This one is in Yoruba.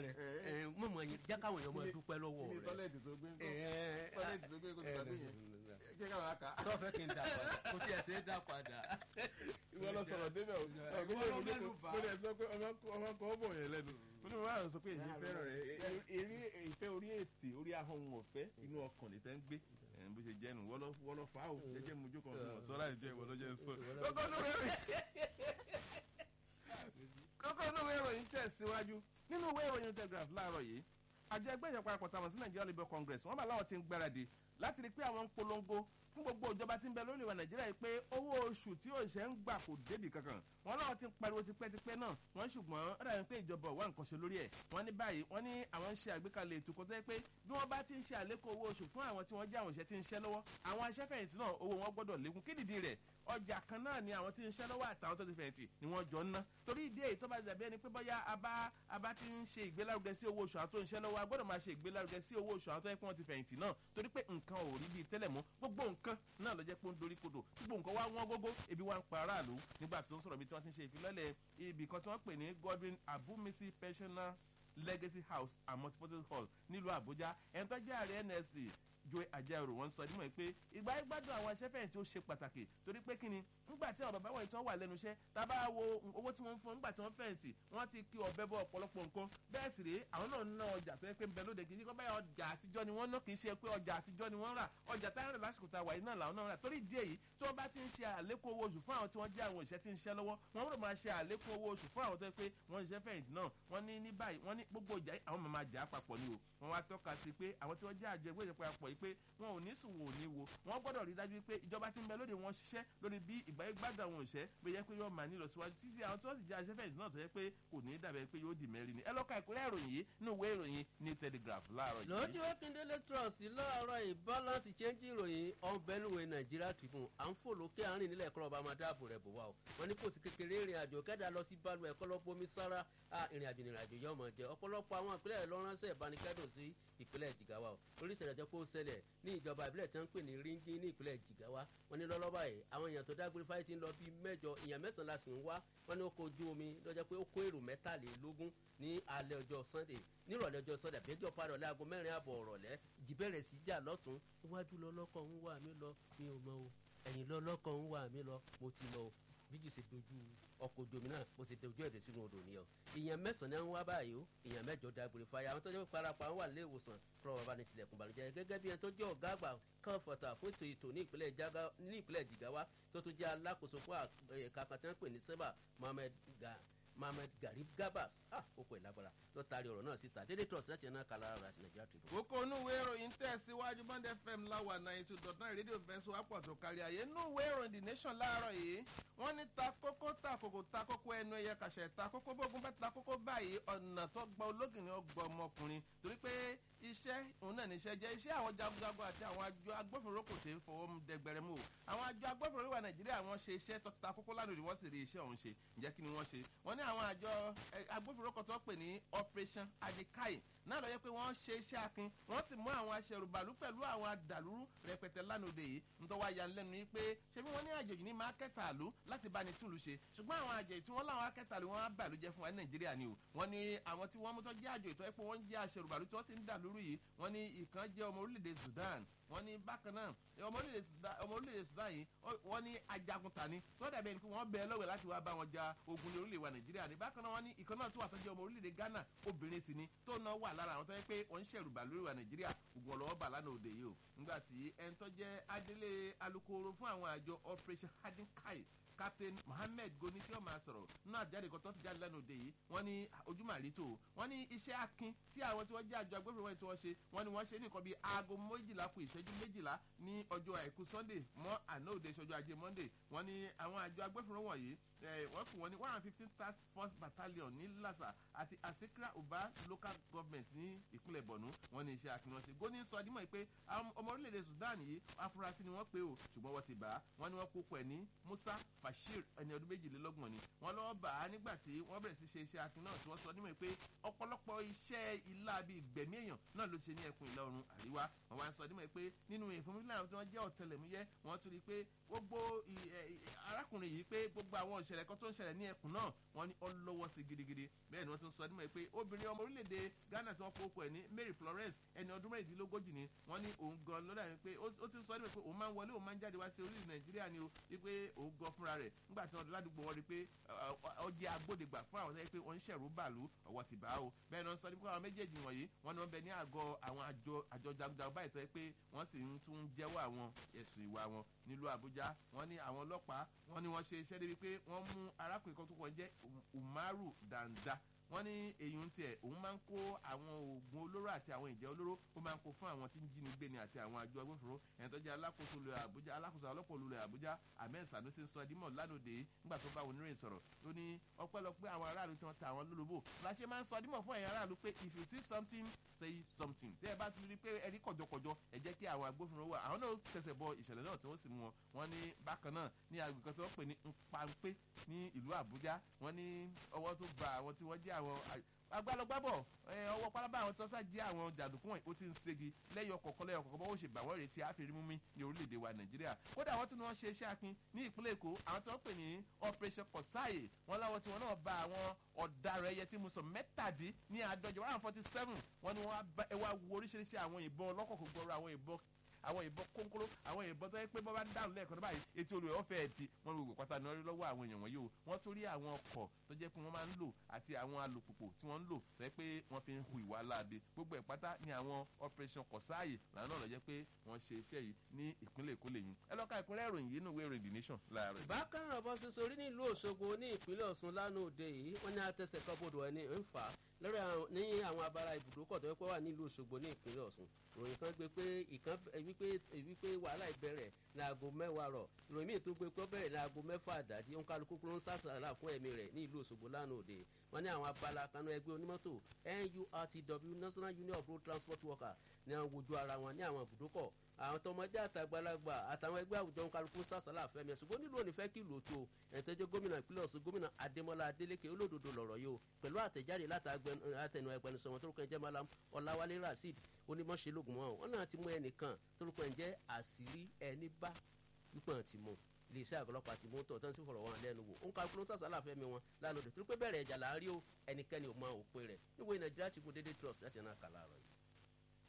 rẹ̀ mọ̀mọ́ yẹn jẹ́ káwọn èèyàn máa dúpẹ́ lọ́wọ́ rẹ̀. tọ́lẹ̀tì tó gbé kó tó gbé yẹn kí káwọn aka. tó fẹ́ kí n dà padà kò tí ẹ̀ ṣe é dà padà. ìwọ lọ sọ̀rọ̀ débẹ̀ o mo lè sọ pé ọmọ kan bọ̀ yẹn lẹ́nu mo ní mo máa sọ pé èyí fẹ́ràn rẹ̀ ìfẹ́ orí ètè orí ahọ́n ọ̀fẹ́ inú ọkàn lè fẹ́ ń gbé bó ṣe jẹ́ nu wọ́lọ́ fà á o jẹ́jẹ́ mojú kan sọ́ra ìjẹ́ ìwọ lọ́jọ́ sọ. kókó inú ìwé ìròyìn tẹ̀síwájú nínú ìwé ìròyìn Telegraph láàárọ̀ yìí àjọ ẹgbẹ́ ìjọba àpapọ̀ tàwọn sí Nigeria Labour Congress wọ́n bá láwọn ti ń gbáradì láti rí pé àwọn ń polongo fún gbogbo ìjọba tí ń bẹ lórí ìwà Nàìjíríà yìí pé owó oṣù tí òṣìṣẹ́ ń gbà kò débì kankan wọn náà ti ń pariwo tipẹ́tipẹ́ náà wọ́n ṣùgbọ́n ó dàbí pé ìjọba ò wá nǹkan ṣe lórí ẹ̀ wọ́n ní báyìí wọ́n ní àwọn ń ṣe àgbékalẹ̀ ètò kan tó yẹ pé bí wọ́n bá ti ń ṣe àlékún owó oṣù fún àwọn tí wọ́n jẹ́ àwọn òṣìṣẹ́ tí ń ṣẹ́ lọ́wọ́ àwọn aṣẹ́fẹ̀yìntì náà owó wọn gbọ́dọ̀ lékún kí nìdí rẹ̀ ọjà kan náà ni àwọn tí ń ṣẹ́ lọ́wọ́ àtàwọn tó ti fẹ̀yìntì ni wọ́n jọ ń ná torí ìdí èyí tó bá dàbí ẹni pé bóyá abá ti ń ṣe ìgbélárugẹ sí owó oṣù àwọn tó ń ṣẹ́ lọ́wọ́ a gbọ́dọ̀ máa ṣe ìgbélárugẹ sí owó oṣù àwọn tó yẹ kí wọ́n ti fẹ̀yìntì náà torí pé nǹkan ò rí bíi tẹ́lẹ̀ mọ́ gbogbo nǹkan náà ló jẹ́ pé ó ń dorí kodò gbogbo nǹkan wá wọ́n gógó ebi wá ń pa aráàlú nígbà tó ń sọ̀rọ̀ bí tí wọ́n ti ń ṣe ìfilọ́lẹ̀ ibì kan tí wọ́n pè ní Godwin Abumisi Pensioners Legacy House and Multipurpose Hall nílùú Àbújá ẹni tó jẹ́ ààrẹ NLC Joy Ajaero wọ́n sọ nímọ̀ pé ìgbà ìgbádùn àwọn aṣẹ́fẹ̀yìntì ó ṣe pàtàkì torí pé kíni nígbà tí àwọn bàbá wọ̀nyí tí wọ́n wà lẹ́nu iṣẹ́ tá a bá wo owó tí wọ́n ń fún nígbà tí wọ́n fẹ̀yìntì wọ́n ti kí ọbẹ̀ bọ́ ọ̀pọ̀lọpọ̀ nǹkan bẹ́ẹ̀ sì rèé àwọn náà ná ọjà tó yẹ pé ń bẹ lóde kìí kọ́ báyà ọjà àtijọ́ ni wọ́n ná kìí ṣe pé ọjà àtijọ́ ni wọ́n rà ọjà táyà rẹ̀ lásìkò tá a wà yìí náà làwọn náà rà torí ìdí èyí tí wọ́n bá ti ń ṣe àlékún owó oṣù fún àwọn tí wọ́n jẹ́ àwọn òṣìṣẹ́ tí ń ṣiṣẹ́ lọ́wọ́ wọ́n gbọ́dọ̀ máa ṣe àlékún owó oṣù fún àwọn tó yẹ pé wọ́n ń ṣiṣẹ́ fẹ̀yìntì náà wọ́n ní báyìí wọ́n ní gbogbo ìjà àwọn máa jà papọ̀ ni o wọ́n wá tọ́ka sí pé àwọn tí wọ́n jẹ́ àjọ ẹgbẹ́ ìjọba papọ̀ yìí pé wọn ò ní sùn wò ní wo wọ́n gbọ́dọ̀ rí dájú pé ìjọba tí ń bẹ lóde wọn ṣiṣẹ́ lórí bí ìgbàgbọ́ àwọn òṣìṣẹ́ bí yẹ pé yóò máa nílọ síwájú títí àwọn tí wọ́n sì jẹ́ aṣẹ́fẹ̀yìntì náà tó yẹ pé kò ní dàbẹ̀ pé yóò dì mẹ́rin ni ẹ lọ́ka ìkúrẹ́ ìròyìn yìí nínú ìwé ìròyìn ní Telegraph láàárọ̀ yìí. lójú Akíndélé Trust láàárọ̀ yìí balance change ìròyìn ọ̀bẹ́nuwé Nàìjíríà Tribune à ń fò lókè àárín nílẹ̀ ẹ̀kọ́ ọba máa dáàbò rẹ̀ bò wá o wọ́n ní kò sí kékeré ìrìn àjò kẹ́dà lọ sí balùwẹ̀ ẹ̀kọ́ lọ́pọ̀ omi sára ìrìn àjò yóò mọ̀ jẹ́ ọ̀pọ̀lọpọ̀ àwọn ìpínlẹ̀ lọ́ránṣẹ́ ìbánikẹ́dùn sí ìpínlẹ̀ Jigawa o lórí ìṣẹ̀lẹ̀ jẹ́ kó ṣẹlẹ̀ ní ìjọba ìbílẹ̀ tí wọ́n ń pè ní Ringin ní ìpínlẹ̀ Jigawa wọ́n ní lọ́lọ́bà yìí àwọn èèyàn tó dágbére fáyé ti ń lọ bíi mẹ́jọ èèyàn 10 la sì ń wá wọ́n ní ó kó ojú omi lọ́jọ́ pé ó kó èrò 23 ní alẹ́ ọjọ́ Sunday nírọ̀lẹ́ ọjọ́ Sunday àbẹ́jọ́ parọ́ láago 4 àbọ̀ ọ̀rọ̀lẹ́ jìbẹ̀rẹ̀ sí jà lọ́tún iwájú lọ́lọ́kọ̀ ń wà mí lọ mi ò mọ o ẹ̀yìn lọ́lọ́kọ̀ ń wà mí lọ mo ti lọ o bíjì ṣe dojú ọkọ̀ ojú omi náà mo ṣe dojú ẹ̀dẹ̀ sínú odò nìyẹn èèyàn 9 ń wá báyìí o èèyàn 8 dágbére fáyà àwọn tó jẹ́ parapọ̀ àwọn wà nílé ìwòsàn fúnra bàbá ní tilẹ̀kùn balùjẹ́ gẹ́gẹ́ bí ẹni tó jẹ́ ọ̀gá àgbà kan fọ̀tà fún ètò ní ìpínlẹ̀ Jigawa tó tún jẹ́ alákòóso fún ẹ̀ka kan tí wọ́n pè ní sẹ́bà Mohammed Garib Gabas ó pè lágbára ló taari ọ̀rọ̀ náà síta Daily Trust láti ẹ̀ná kala ara àti Nàìjíríà Tribune. kókó inú ìwé ìròyìn tẹ̀síwájú Bond FM láwà 92.9 rédíò fẹ́sọ̀ àpọ̀ tó kárí ayé inú ìwé ìròyìn The Nation láàárọ̀ yìí wọ́n ní ta kókó ẹnu ẹyẹ kàṣẹ ta kókó bógun bẹ́ẹ̀ ta kókó báyìí ọ̀nà tó gba ológin ni ó gbọ́ ọmọkùnrin torí pé iṣẹ́ òun náà níṣẹ́ jẹ́ iṣẹ́ àwọn jagunjagun àti àwọn àjọ agbófinró kò ṣeé fọwọ́ dẹgbẹrẹ mú o àwọn àjọ agbófinró wà Nàìjíríà wọ́n ṣe iṣẹ́ tó ta kókó lánàá ni wọ́n sì rí iṣẹ́ òun ṣe ǹjẹ́ kí ni wọ́n ṣe wọ́n ní àwọn àjọ agbófinró kan tó pè ní Operation Adikai náà lọ yẹ pé wọ́n ṣe iṣẹ́ akin wọ́n sì mú àwọn aṣẹrùbàlú pẹ̀lú àwọn adàlúrú rẹpẹtẹ lánàá yìí nítorí wá ya lẹ́nu yìí pé ṣé bí wọ́n ní àjèjì ní máa kẹta àlú láti bá ní túlù ṣe ṣùgbọ́n àwọn àjèjì tí wọ́n láwọn akẹta àlú wọn á bàlú jẹ́ fún wa ní Nàìjíríà ni o wọ́n ní àwọn tí wọ́n mú tó jẹ́ àjò ìtọ́ ẹ̀ pé wọ́n jẹ́ aṣẹrùbàlú tí wọ́n ti ń dàlúrú yìí wọ́n ní ìkan jẹ́ ọmọ orílẹ̀-èdè Sudan wọ́n ní bákan náà ọmọ orílẹ̀-èdè Sudan yìí wọ́n ní ajagunta ni tó dàbí ẹni pé wọ́n bẹ̀ẹ́ lọ́wọ́ láti wá bá wọn ja ogun ní orílẹ̀-èdè wa Nàìjíríà ní bákan náà wọ́n ní ìkan náà tó wà tó jẹ́ ọmọ orílẹ̀-èdè Ghana obìnrin sì ni tó náà wà lára àwọn tó yẹ pé wọ́n ń ṣẹ̀rùbà lórí wa Nàìjíríà gbogbo ọ̀lọ́wọ́ bà lánàá òde yìí o nígbà tí ẹni tó jẹ́ adélé alukoro fún àwọn àjọ Operation Adikai Captain Mohammed Goni tí ó máa sọ̀rọ̀ nínú àjáde kan tó ti jáde lẹ́nu òde yìí wọ́n ní ojúmọ̀ àrítò wọ́n ní iṣẹ́ akin tí àwọn tí wọ́n jẹ́ àjọ agbófinró wọ̀nyí tí wọ́n ṣe wọ́n ní wọ́n ṣe ní nǹkan bíi aago 12 kù ìṣẹ́jú 12 ní ọjọ́ àìkú Sunday mọ́ àná òde ìṣọjọ́ ajé Monday wọ́n ní àwọn àjọ agbófinró wọ̀nyí wọ́n kù wọ́n ní 115 task force battalion ní Lassa àti Asekra Uba local government ní ìpínlẹ̀ Borno wọ́n ní iṣẹ́ akin wọn ṣe Goni sọ dímọ̀ pé ọmọ orílẹ̀-èdè Sudan yìí afurasí ni wọ́n pè ó ṣùgbọ́n wọ́n ti bá a wọ́n ní wọ́n kópa ẹ̀ ní Musa Bashir ẹni ọdún 22 ni wọ́n lọ́wọ́ bá a nígbà tí wọ́n bẹ̀rẹ̀ sí ṣe iṣẹ́ akin náà tí wọ́n sọ dímọ̀ pé ọ̀pọ̀lọpọ̀ iṣẹ́ ilá bíi ìgbẹ̀mí èèyàn náà ló ṣe ní ẹkùn ìlà oòrùn àríwá wọ́n wá ń sọ dímọ̀ pé nínú ìfúnmílẹ̀ tí wọ́n jẹ́ ọ̀tẹlẹ̀múyẹ́ wọ́n tún rí i pé gbogbo arákùnrin yìí pé gbogbo àwọn ìṣẹ̀lẹ̀ kan tó ń ṣẹlẹ̀ ní ẹkùn náà wọ́n ní ó lọ́wọ́ sí gidigidi bẹ́ẹ̀ ni wọ́n tún sọ dímọ̀ pé ó obìnrin ọmọ orílẹ̀-èdè Ghana tí wọ́n kó okò ẹ̀ ní Mary Florence ẹni ọdún mẹ́rìndínlógójì ni wọ́n ní òun gan lọ́dà ni pé ó ti sọ nípa pé òun máa ń wọlé òun máa ń jáde wá sí orílẹ̀ Nàìjíríà ni o wípé òun gan fúnra rẹ̀ nígbà tí wọ́n dé ládùúgbò wọn rí pé ọjẹ́ agbódegbà fún àwọn pé wọ́n ń ṣẹ̀rú bàálù ọwọ́ ti bá o bẹ́ẹ̀ náà sọ nípa àwọn méjèèjì wọ̀nyí wọ́n ní wọ́n bẹ ní àgọ́ àwọn àjọ jagunjagun báyìí tó yẹ pé wọ́n sì ń tún jẹ́wọ́ àwọn ẹ̀sùn ìwà wọn nílùú Àbújá wọ́n ní àwọn ọlọ́pàá wọ́n ní wọ́n ṣe iṣẹ́ débi pé wọ́n mú arákùnrin kan tó kọ jẹ́ Umaru Danda wọ́n ní èyí tiẹ̀ òun máa ń kó àwọn oògùn olóró àti àwọn ìjẹ́ olóró ó máa ń kó fún àwọn tí ń jínigbé ni àti àwọn àjọ agbófinró ẹni tó jẹ́ alákòóso ọlọ́pàá olùlẹ̀ Àbújá Ahmed Sanusi sọ dímọ̀ lánàá nígbà tó bá oníròyìn sọ̀rọ̀ ó ní ọpẹ́lọpẹ́ àwọn aráàlú tí wọ́n ta àwọn lólobó láṣẹ máa ń sọ dímọ̀ fún ẹ̀yin aráàlú pé if you see something say something tẹ́ ẹ bá ti rí pé ẹ̀rí kọ̀jọ̀kọ̀jọ̀ ẹ jẹ́ kí àwọn agbófinró wà àwọn náà tẹ̀sẹ̀ bọ ìṣẹ̀lẹ̀ náà tí wọ́n sì mú wọn wọ́n ní bákan náà ní agbègbè kan tí wọ́n pè ní Npampe ní ìlú Àbújá wọ́n ní ọwọ́ tó ba àwọn tí wọ́n jẹ́ àwọn agbálọgbábọ̀ ọwọ́ pálábá àwọn tó sáà jẹ́ àwọn jàǹdùkú wọ̀nyí ó ti ń ségi lẹ́yọ̀ kọ̀ọ̀kan bọ́wọ́ ṣe bà wọ́n rèé tí a fi rí mú mi ní orílẹ̀-èdè wa Nàìjíríà kódà wọ́n tún ní wọ́n ṣe iṣẹ́ akin ní ìpínlẹ̀ Èkó àwọn tó ń pè ní Operation Kọ̀sáyè wọ́n láwọn tí wọ́n náà bá àwọn ọ̀daràn ẹyẹ tí mo sọ mẹ́tàdí ní àádọ́jọ 147 wọ́n ní wọ́n wá wo oríṣiríṣi àwọn ìbọn ọlọ́kọ̀ọ̀kọ̀ gbọ́rọ̀ àwọn ìbọn kónkóró àwọn ìbọn tó yẹ pé bọ́ bá ń dáhùn lẹ́ẹ̀kan tó báyìí etí olùwẹ̀ ọ̀fẹ́ ẹ̀ ti wọ́n gbogbo pátá ní ọrí lọ́wọ́ àwọn èèyàn wọ̀nyí o wọ́n tún rí àwọn ọkọ̀ tó jẹ́ pé wọ́n máa ń lò àti àwọn alùpùpù tí wọ́n ń lò tó yẹ pé wọ́n fi ń hu ìwà láabe gbogbo ẹ̀ pátá ní àwọn Operation Kọ̀sáyè làwọn náà lọ jẹ́ pé wọ́n ṣe iṣẹ́ yìí ní ìpínlẹ̀ Èkó lẹ́yìn ẹ lọ́ka ìpínlẹ̀ ìròyìn yìí nínú ìwé ìròyìn The Nation láàárọ̀. bákan náà bọ́ sísọ orí nílùú Òṣogbo ní ìpínlẹ̀ Ọ̀ṣun lánàá òde yìí wọ́n ní àtẹ̀sẹ̀ kọ́bọ̀dọ̀ ẹni ń fà á lórí ní àwọn abala ibùdókọ̀ tó yẹ pé wà nílùú Òṣogbo ní ìpínlẹ̀ Ọ̀ṣun ìròyìn kan gbé pé wípé wàhálà ìbẹ̀rẹ̀ ní aago 10 rọ̀ ìròyìn míì tó gbé pé ó bẹ̀rẹ̀ ní aago 6 àdájí ó ń kálukú kúrò ń sàṣàlà fún ẹ̀mí rẹ̀ ní ìlú Òṣogbo lánàá òde wọ́n ní àwọn abala kanú ẹgbẹ́ onímọ́tò NURTW National Union of Road Transport Workers ní àwọn wojú ara wọn ní àwọn ibùdókọ̀ àwọn tọmọdé àtàgbàlagbà àtàwọn ẹgbẹ́ àwùjọ ń kálukú sàṣàlà fẹ́mi ṣùgbọ́n nílùú òní fẹ́ kí ìlú tó ẹ̀ńtẹ́jọ́ gómìnà ìpínlẹ̀ Ọ̀ṣun gómìnà Adémọ́lá Adélékè olódodo lọ̀rọ̀ yìí o pẹ̀lú àtẹ̀jáde látẹnu ẹgbẹnusọ wọn torúkọ ẹ̀jẹ̀ Malam Ọláwálé Rasheed onímọ̀ṣẹ́lógún wọn náà ti mú ẹnìkan torúkọ ẹ̀jẹ̀ àṣírí ẹni bá pípọ̀n ti mú iléeṣẹ́ àgọ́lọ́pàá ti mú tọ̀ tán sí fọ̀rọ̀ wọn lẹ́nu wò ó ń ka kúrò sàṣàlà fẹ́mi wọn lálọ́dẹ torí pé bẹ̀rẹ̀ ìjà là ń rí o ẹnikẹ́ni ò mọ òpin rẹ̀ níwèé Nàìjíríà ti kún déédéé trust láti ẹ̀nà kàlà rẹ̀.